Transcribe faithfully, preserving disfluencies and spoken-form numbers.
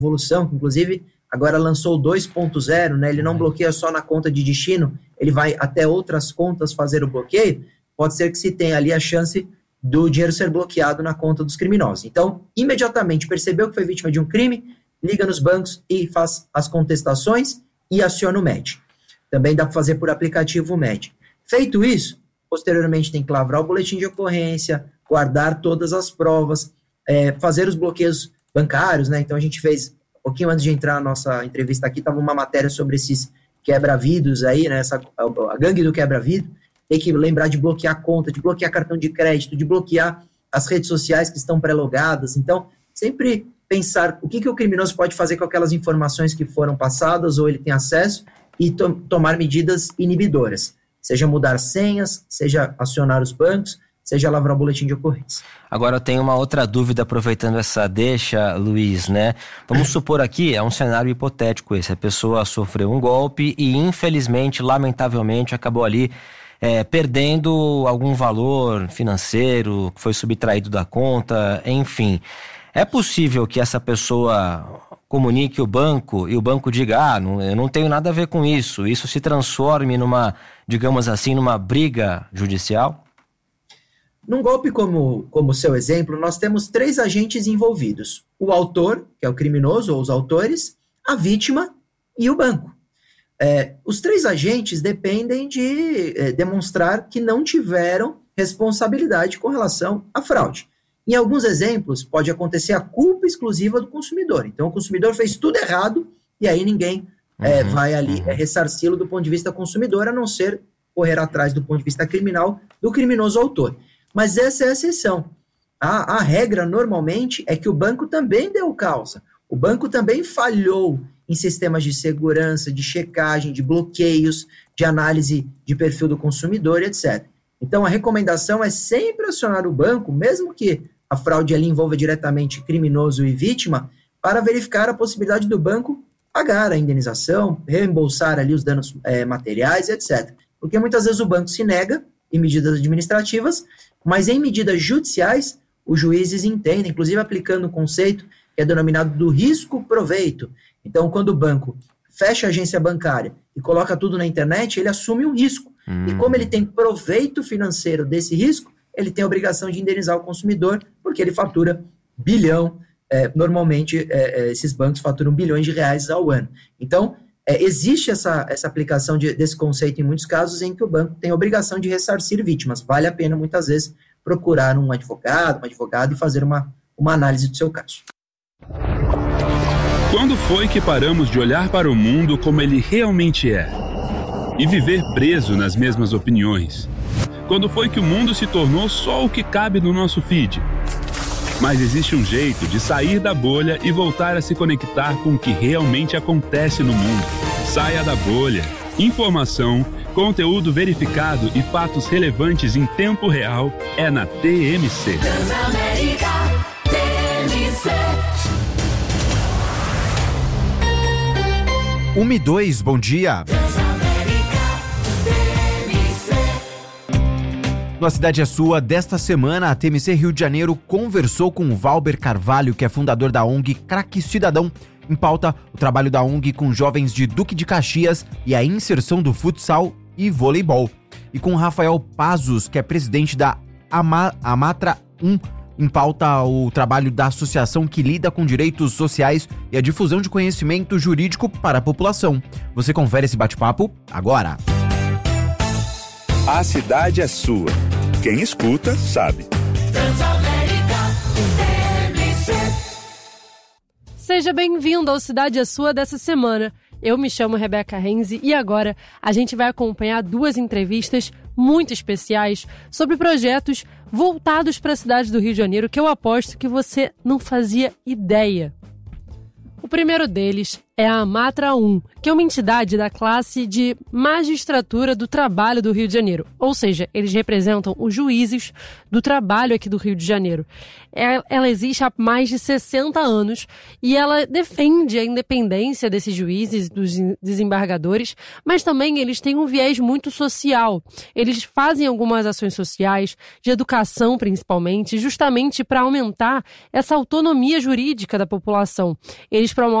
evolução, que inclusive agora lançou o dois ponto zero, né? Ele não bloqueia só na conta de destino, ele vai até outras contas fazer o bloqueio. Pode ser que se tenha ali a chance do dinheiro ser bloqueado na conta dos criminosos. Então, imediatamente percebeu que foi vítima de um crime, liga nos bancos e faz as contestações e aciona o M E D. Também dá para fazer por aplicativo M E D. Feito isso, posteriormente tem que lavrar o boletim de ocorrência, guardar todas as provas, é, fazer os bloqueios bancários, né? Então a gente fez, um pouquinho antes de entrar na nossa entrevista aqui, estava uma matéria sobre esses quebra-vidros aí, né? Essa, a, a gangue do quebra-vidro. Tem que lembrar de bloquear a conta, de bloquear cartão de crédito, de bloquear as redes sociais que estão pré-logadas. Então, sempre pensar o que, que o criminoso pode fazer com aquelas informações que foram passadas ou ele tem acesso e to- tomar medidas inibidoras. Seja mudar senhas, seja acionar os bancos, seja lavrar o boletim de ocorrência. Agora eu tenho uma outra dúvida, aproveitando essa deixa, Luiz, né? Vamos supor aqui, é um cenário hipotético esse, a pessoa sofreu um golpe e infelizmente, lamentavelmente, acabou ali é, perdendo algum valor financeiro, foi subtraído da conta, enfim. É possível que essa pessoa comunique o banco e o banco diga, ah, não, eu não tenho nada a ver com isso, isso se transforme numa, digamos assim, numa briga judicial? Num golpe como o seu exemplo, nós temos três agentes envolvidos. O autor, que é o criminoso, ou os autores, a vítima e o banco. É, os três agentes dependem de é, demonstrar que não tiveram responsabilidade com relação à fraude. Em alguns exemplos, pode acontecer a culpa exclusiva do consumidor. Então, o consumidor fez tudo errado e aí ninguém uhum, é, vai ali uhum. é, ressarci-lo do ponto de vista consumidor, a não ser correr atrás do ponto de vista criminal do criminoso autor. Mas essa é a exceção. A, a regra, normalmente, é que o banco também deu causa. O banco também falhou em sistemas de segurança, de checagem, de bloqueios, de análise de perfil do consumidor, etcétera. Então, a recomendação é sempre acionar o banco, mesmo que a fraude ali envolva diretamente criminoso e vítima, para verificar a possibilidade do banco pagar a indenização, reembolsar ali os danos é, materiais, etcétera. Porque muitas vezes o banco se nega em medidas administrativas, mas em medidas judiciais, os juízes entendem, inclusive aplicando um conceito que é denominado do risco-proveito. Então, quando o banco fecha a agência bancária e coloca tudo na internet, ele assume um risco. Hum. E como ele tem proveito financeiro desse risco, ele tem a obrigação de indenizar o consumidor, porque ele fatura bilhão, é, normalmente é, esses bancos faturam bilhões de reais ao ano. Então, é, existe essa, essa aplicação de, desse conceito em muitos casos em que o banco tem a obrigação de ressarcir vítimas. Vale a pena, muitas vezes, procurar um advogado, uma advogada e fazer uma, uma análise do seu caso. Quando foi que paramos de olhar para o mundo como ele realmente é? E viver preso nas mesmas opiniões? Quando foi que o mundo se tornou só o que cabe no nosso feed? Mas existe um jeito de sair da bolha e voltar a se conectar com o que realmente acontece no mundo. Saia da bolha. Informação, conteúdo verificado e fatos relevantes em tempo real é na T M C. Transamérica, T M C. um e dois, bom dia. No A Cidade é Sua, desta semana, a T M C Rio de Janeiro conversou com o Valber Carvalho, que é fundador da O N G Craque Cidadão. Em pauta, o trabalho da O N G com jovens de Duque de Caxias e a inserção do futsal e voleibol. E com Rafael Pazos, que é presidente da Ama- Amatra um, em pauta o trabalho da associação que lida com direitos sociais e a difusão de conhecimento jurídico para a população. Você confere esse bate-papo agora. A cidade é sua. Quem escuta, sabe. Transamérica, T M C. Seja bem-vindo ao Cidade é Sua dessa semana. Eu me chamo Rebeca Renzi e agora a gente vai acompanhar duas entrevistas muito especiais sobre projetos voltados para a cidade do Rio de Janeiro que eu aposto que você não fazia ideia. O primeiro deles é a Matra um, que é uma entidade da classe de Magistratura do Trabalho do Rio de Janeiro. Ou seja, eles representam os juízes do trabalho aqui do Rio de Janeiro. Ela existe há mais de sessenta anos e ela defende a independência desses juízes, dos desembargadores, mas também eles têm um viés muito social. Eles fazem algumas ações sociais, de educação principalmente, justamente para aumentar essa autonomia jurídica da população. Eles promovem